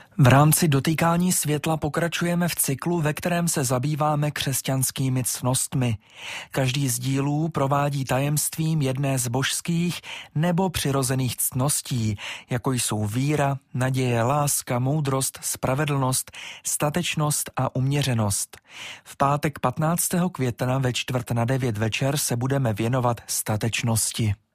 V rámci dotýkání světla pokračujeme v cyklu, ve kterém se zabýváme křesťanskými ctnostmi. Každý z dílů provádí tajemstvím jedné z božských nebo přirozených ctností, jako jsou víra, naděje, láska, moudrost, spravedlnost, statečnost a uměřenost. V pátek 15. května ve 8:45 večer se budeme věnovat statečnosti.